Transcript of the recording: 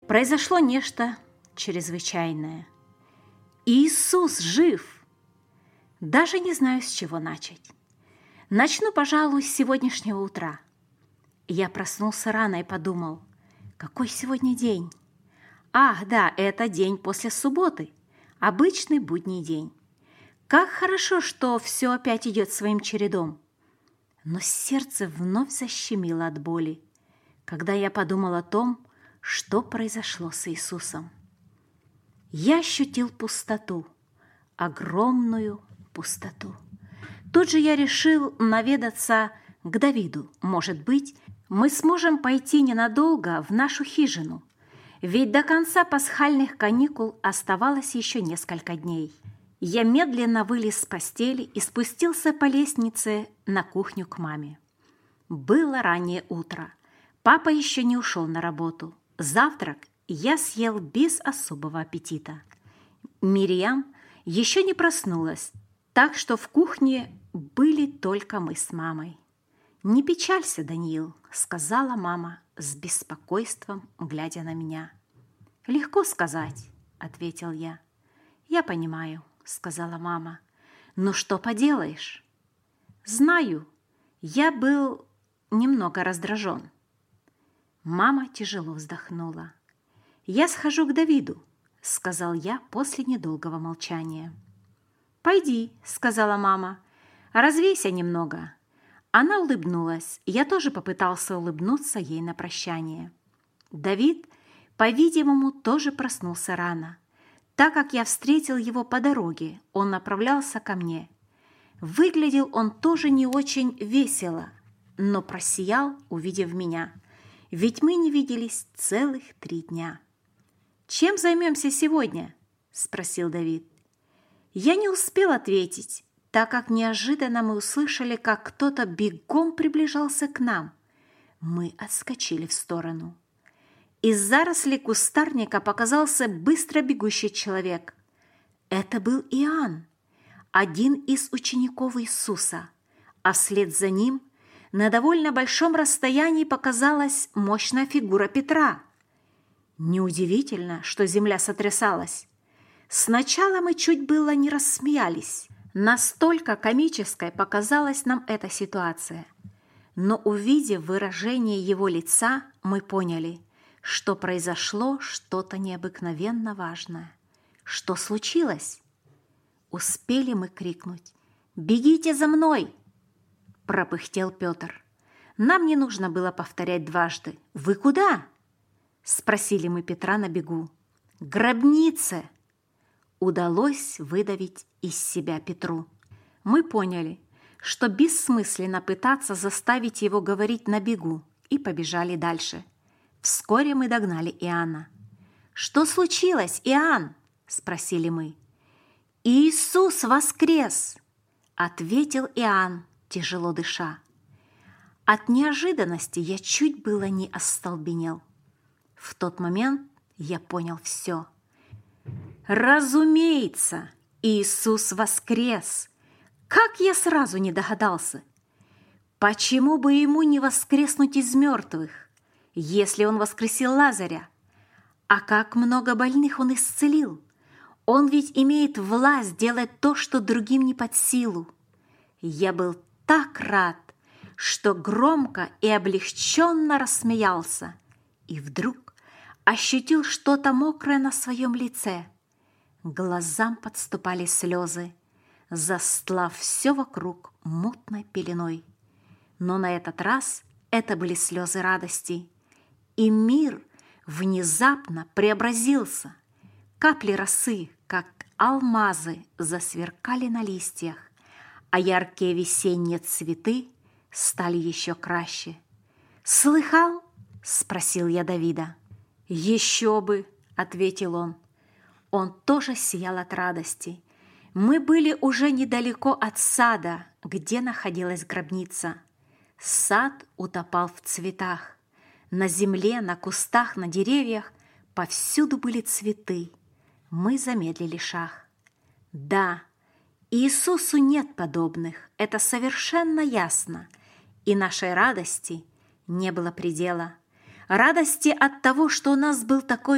Произошло нечто чрезвычайное. Иисус жив! Даже не знаю, с чего начать. Начну, пожалуй, с сегодняшнего утра. Я проснулся рано и подумал, какой сегодня день? Ах, да, это день после субботы, обычный будний день. Как хорошо, что все опять идет своим чередом. Но сердце вновь защемило от боли, когда я подумал о том, что произошло с Иисусом. Я ощутил пустоту, огромную пустоту. Тут же я решил наведаться к Давиду. Может быть, мы сможем пойти ненадолго в нашу хижину, ведь до конца пасхальных каникул оставалось еще несколько дней. Я медленно вылез с постели и спустился по лестнице на кухню к маме. Было раннее утро. Папа еще не ушел на работу. Завтрак я съел без особого аппетита. Мириам еще не проснулась, так что в кухне были только мы с мамой. «Не печалься, Даниил», — сказала мама с беспокойством, глядя на меня. «Легко сказать», — ответил я. «Я понимаю», — сказала мама. «Ну что поделаешь?» «Знаю, я был немного раздражен». Мама тяжело вздохнула. «Я схожу к Давиду», — сказал я после недолгого молчания. «Пойди», — сказала мама, — «развейся немного». Она улыбнулась, и я тоже попытался улыбнуться ей на прощание. Давид, по-видимому, тоже проснулся рано. Так как я встретил его по дороге, он направлялся ко мне. Выглядел он тоже не очень весело, но просиял, увидев меня, ведь мы не виделись целых 3 дня. «Чем займемся сегодня?» – спросил Давид. Я не успел ответить, так как неожиданно мы услышали, как кто-то бегом приближался к нам. Мы отскочили в сторону. Из зарослей кустарника показался быстро бегущий человек. Это был Иоанн, один из учеников Иисуса, а вслед за ним на довольно большом расстоянии показалась мощная фигура Петра. Неудивительно, что земля сотрясалась. Сначала мы чуть было не рассмеялись. Настолько комической показалась нам эта ситуация. Но увидев выражение его лица, мы поняли, что произошло что-то необыкновенно важное. Что случилось? Успели мы крикнуть: «Бегите за мной!» Пропыхтел Петр. Нам не нужно было повторять дважды. «Вы куда?» Спросили мы Петра на бегу. «К гробнице!» Удалось выдавить из себя Петру. Мы поняли, что бессмысленно пытаться заставить его говорить на бегу, и побежали дальше. Вскоре мы догнали Иоанна. «Что случилось, Иоанн?» – спросили мы. «Иисус воскрес!» – ответил Иоанн, тяжело дыша. От неожиданности я чуть было не остолбенел. В тот момент я понял все. Разумеется, Иисус воскрес! Как я сразу не догадался! Почему бы ему не воскреснуть из мертвых, если он воскресил Лазаря? А как много больных он исцелил! Он ведь имеет власть делать то, что другим не под силу. Я был так рад, что громко и облегченно рассмеялся, и вдруг ощутил что-то мокрое на своем лице. Глазам подступали слезы, застлав все вокруг мутной пеленой. Но на этот раз это были слезы радости, и мир внезапно преобразился. Капли росы, как алмазы, засверкали на листьях, а яркие весенние цветы стали еще краще. «Слыхал?» – спросил я Давида. «Еще бы!» – ответил он. Он тоже сиял от радости. Мы были уже недалеко от сада, где находилась гробница. Сад утопал в цветах. На земле, на кустах, на деревьях повсюду были цветы. Мы замедлили шаг. Да, Иисусу нет подобных, это совершенно ясно. И нашей радости не было предела. Радости от того, что у нас был такой